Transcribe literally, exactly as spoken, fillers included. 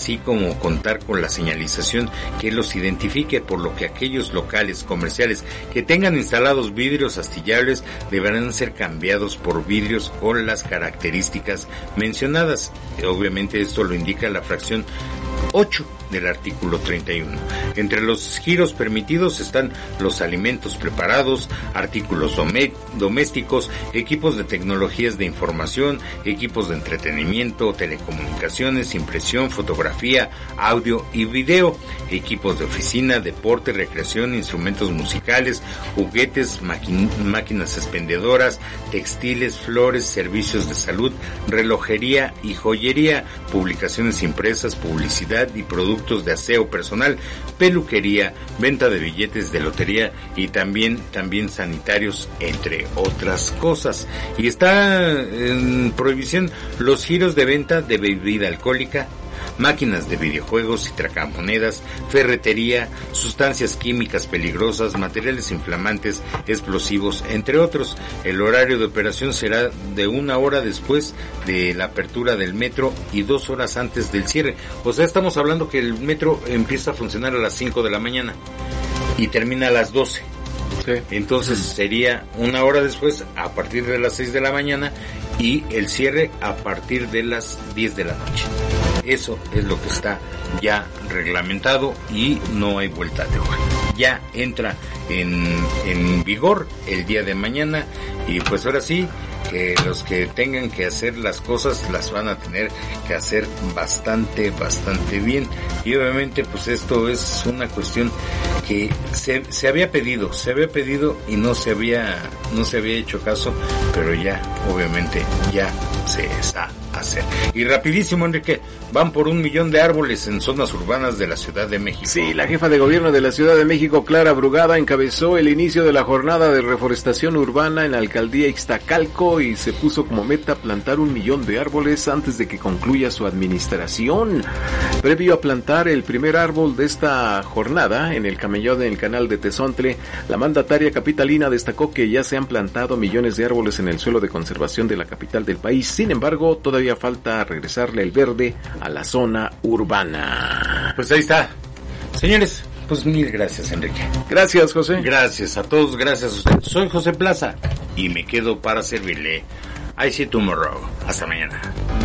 así como contar con la señalización que los identifique, por lo que aquellos locales comerciales que tengan instalados vidrios astillables deberán ser cambiados por vidrios con las características mencionadas. Obviamente esto lo indica la fracción ocho del artículo treinta y uno. Entre los giros permitidos están los alimentos preparados, artículos domé- domésticos, equipos de tecnologías de información, equipos de entretenimiento, telecomunicaciones, impresión, fotografía, audio y video, equipos de oficina, deporte, recreación, instrumentos musicales, juguetes, maqui- máquinas expendedoras, textiles, flores, servicios de salud, relojería y joyería, publicaciones impresas, publicidad y productos de aseo personal, peluquería, venta de billetes de lotería y también también sanitarios, entre otras cosas. Y está en prohibición los giros de venta de bebida alcohólica, máquinas de videojuegos y tragamonedas, ferretería, sustancias químicas peligrosas, materiales inflamantes, explosivos, entre otros. El horario de operación será de una hora después de la apertura del metro y dos horas antes del cierre. O sea, estamos hablando que el metro empieza a funcionar a las cinco de la mañana y termina a las doce. Sí. Entonces sería una hora después, a partir de las seis de la mañana, y el cierre a partir de las diez de la noche. Eso es lo que está ya reglamentado y no hay vuelta de hoja. Ya entra en, en vigor el día de mañana y pues ahora sí, que los que tengan que hacer las cosas las van a tener que hacer bastante, bastante bien. Y obviamente pues esto es una cuestión que se, se había pedido, se había pedido y no se había, no se había hecho caso, pero ya, obviamente, ya se está a hacer. Y rapidísimo, Enrique, van por un millón de árboles en zonas urbanas de la Ciudad de México. Sí, la jefa de gobierno de la Ciudad de México, Clara Brugada, encabezó el inicio de la jornada de reforestación urbana en la alcaldía Ixtacalco y se puso como meta plantar un millón de árboles antes de que concluya su administración. Previo a plantar el primer árbol de esta jornada en el camellón del canal de Tezontle, la mandataria capitalina destacó que ya se han plantado millones de árboles en el suelo de conservación de la capital del país. Sin embargo, todavía falta regresarle el verde a la zona urbana. Pues ahí está. Señores, pues mil gracias, Enrique. Gracias, José. Gracias a todos, gracias a usted. Soy José Plaza y me quedo para servirle. I see you tomorrow. Hasta mañana.